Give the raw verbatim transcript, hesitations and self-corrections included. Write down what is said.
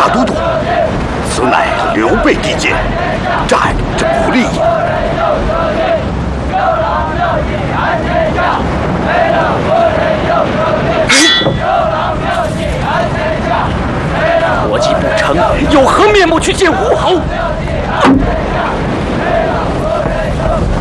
大都督，此乃刘备地界，战之不利也。 国计不成，有何面目去见吴侯？